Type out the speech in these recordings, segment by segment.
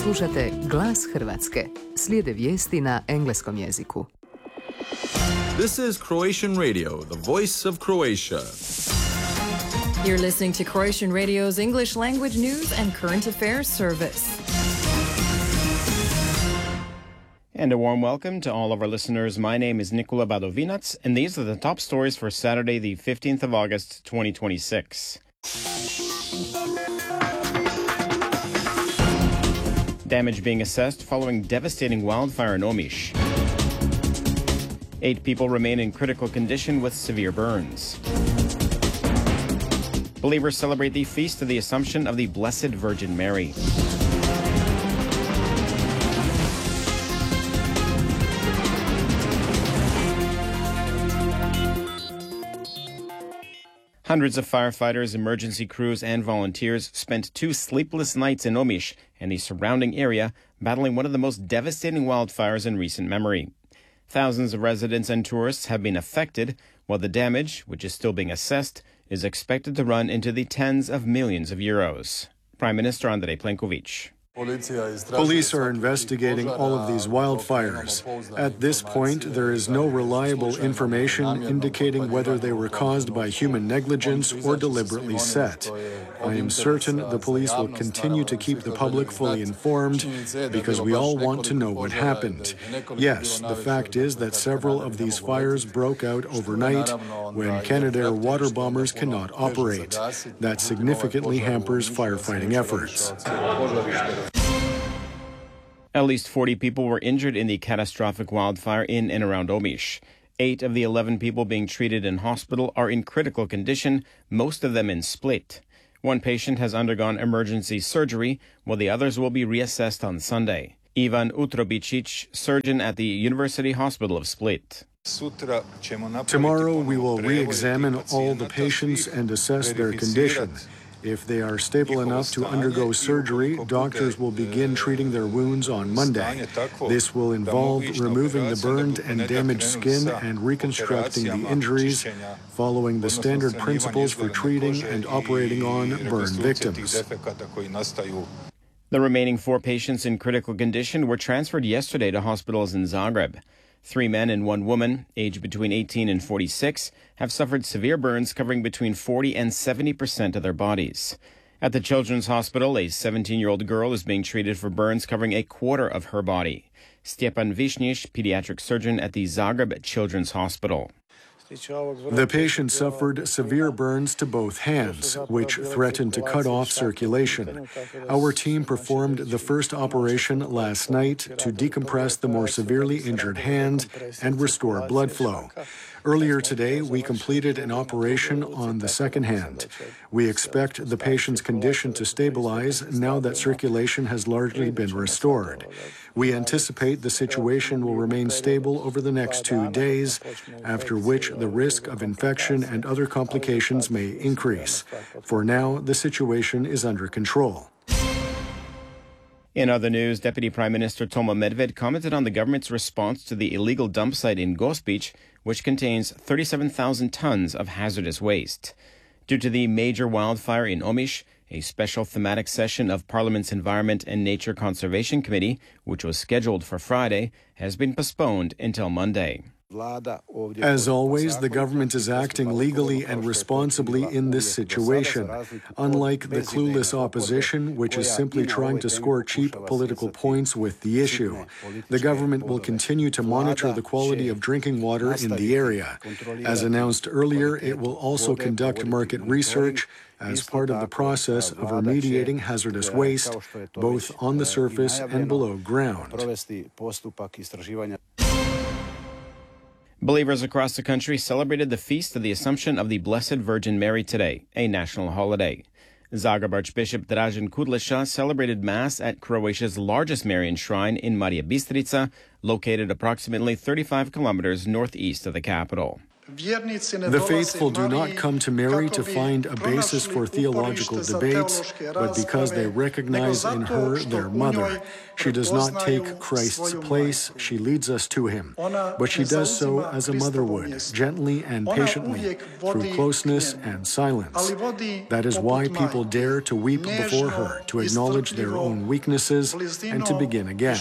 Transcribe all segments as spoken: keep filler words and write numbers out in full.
Slušate Glas Hrvatske. Slijede vijesti na engleskom jeziku. This is Croatian Radio, the voice of Croatia. You're listening to Croatian Radio's English language news and current affairs service. And a warm welcome to all of our listeners. My name is Nikola Badovinac, and these are the top stories for Saturday, the fifteenth of August, twenty twenty-six. Damage being assessed following devastating wildfire in Omiš. Eight people remain in critical condition with severe burns. Believers celebrate the Feast of the Assumption of the Blessed Virgin Mary. Hundreds of firefighters, emergency crews, and volunteers spent two sleepless nights in Omiš and the surrounding area battling one of the most devastating wildfires in recent memory. Thousands of residents and tourists have been affected, while the damage, which is still being assessed, is expected to run into the tens of millions of euros. Prime Minister Andrej Plenković. Police are investigating all of these wildfires. At this point, there is no reliable information indicating whether they were caused by human negligence or deliberately set. I am certain the police will continue to keep the public fully informed because we all want to know what happened. Yes, the fact is that several of these fires broke out overnight when Canadair water bombers cannot operate. That significantly hampers firefighting efforts. At least forty people were injured in the catastrophic wildfire in and around Omiš. Eight of the eleven people being treated in hospital are in critical condition, most of them in Split. One patient has undergone emergency surgery, while the others will be reassessed on Sunday. Ivan Utrobicic, surgeon at the University Hospital of Split. Tomorrow we will re-examine all the patients and assess their condition. If they are stable enough to undergo surgery, doctors will begin treating their wounds on Monday. This will involve removing the burned and damaged skin and reconstructing the injuries, following the standard principles for treating and operating on burn victims. The remaining four patients in critical condition were transferred yesterday to hospitals in Zagreb. Three men and one woman, aged between eighteen and forty-six, have suffered severe burns covering between forty and seventy percent of their bodies. At the Children's Hospital, a seventeen-year-old girl is being treated for burns covering a quarter of her body. Stjepan Višnjić, pediatric surgeon at the Zagreb Children's Hospital. The patient suffered severe burns to both hands, which threatened to cut off circulation. Our team performed the first operation last night to decompress the more severely injured hand and restore blood flow. Earlier today, we completed an operation on the second hand. We expect the patient's condition to stabilize now that circulation has largely been restored. We anticipate the situation will remain stable over the next two days, after which the risk of infection and other complications may increase. For now, the situation is under control. In other news, Deputy Prime Minister Toma Medved commented on the government's response to the illegal dump site in Gospić, which contains thirty-seven thousand tons of hazardous waste. Due to the major wildfire in Omiš, a special thematic session of Parliament's Environment and Nature Conservation Committee, which was scheduled for Friday, has been postponed until Monday. As always, the government is acting legally and responsibly in this situation. Unlike the clueless opposition, which is simply trying to score cheap political points with the issue, the government will continue to monitor the quality of drinking water in the area. As announced earlier, it will also conduct market research as part of the process of remediating hazardous waste, both on the surface and below ground. Believers across the country celebrated the Feast of the Assumption of the Blessed Virgin Mary today, a national holiday. Zagreb Archbishop Dražen Kudleša celebrated Mass at Croatia's largest Marian shrine in Marija Bistrica, located approximately thirty-five kilometers northeast of the capital. The faithful do not come to Mary to find a basis for theological debates, but because they recognize in her their mother. She does not take Christ's place, she leads us to him. But she does so as a mother would, gently and patiently, through closeness and silence. That is why people dare to weep before her, to acknowledge their own weaknesses, and to begin again.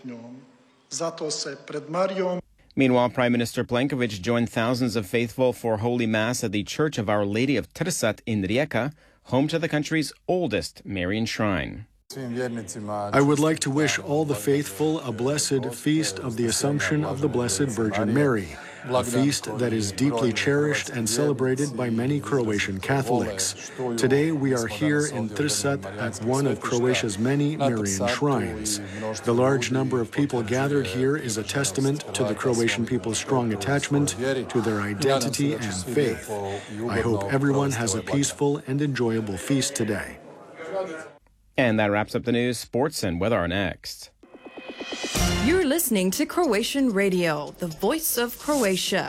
Meanwhile, Prime Minister Plenković joined thousands of faithful for Holy Mass at the Church of Our Lady of Trsat in Rijeka, home to the country's oldest Marian shrine. I would like to wish all the faithful a blessed feast of the Assumption of the Blessed Virgin Mary, a feast that is deeply cherished and celebrated by many Croatian Catholics. Today we are here in Trsat at one of Croatia's many Marian shrines. The large number of people gathered here is a testament to the Croatian people's strong attachment to their identity and faith. I hope everyone has a peaceful and enjoyable feast today. And that wraps up the news. Sports and weather are next. You're listening to Croatian Radio, the voice of Croatia.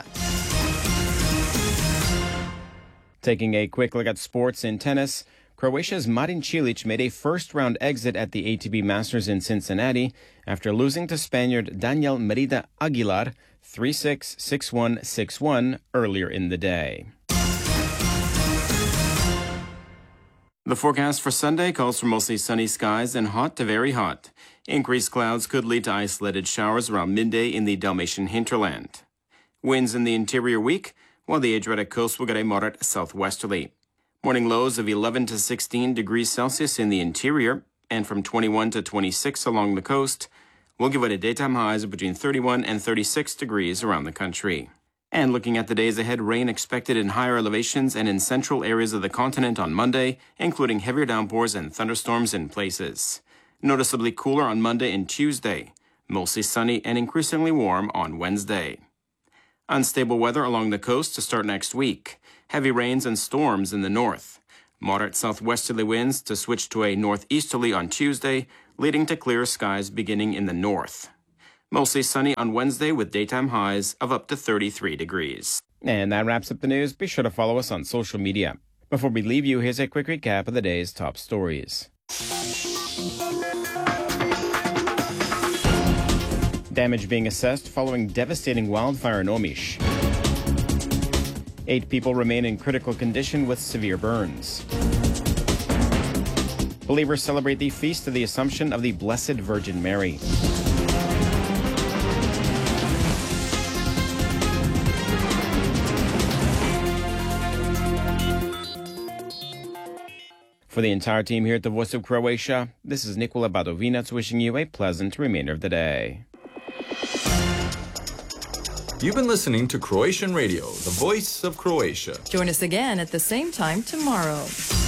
Taking a quick look at sports in tennis, Croatia's Marin Cilic made a first-round exit at the A T P Masters in Cincinnati after losing to Spaniard Daniel Merida Aguilar three six, six one, six one earlier in the day. The forecast for Sunday calls for mostly sunny skies and hot to very hot. Increased clouds could lead to isolated showers around midday in the Dalmatian hinterland. Winds in the interior weak, while the Adriatic coast will get a moderate southwesterly. Morning lows of eleven to sixteen degrees Celsius in the interior and from twenty-one to twenty-six along the coast will give it a daytime highs of between thirty-one and thirty-six degrees around the country. And looking at the days ahead, rain expected in higher elevations and in central areas of the continent on Monday, including heavier downpours and thunderstorms in places. Noticeably cooler on Monday and Tuesday, mostly sunny and increasingly warm on Wednesday. Unstable weather along the coast to start next week. Heavy rains and storms in the north. Moderate southwesterly winds to switch to a northeasterly on Tuesday, leading to clear skies beginning in the north. Mostly sunny on Wednesday with daytime highs of up to thirty-three degrees. And that wraps up the news. Be sure to follow us on social media. Before we leave you, here's a quick recap of the day's top stories. Damage being assessed following devastating wildfire in Omiš. Eight people remain in critical condition with severe burns. Believers celebrate the Feast of the Assumption of the Blessed Virgin Mary. For the entire team here at the Voice of Croatia, this is Nikola Badovinac wishing you a pleasant remainder of the day. You've been listening to Croatian Radio, the voice of Croatia. Join us again at the same time tomorrow.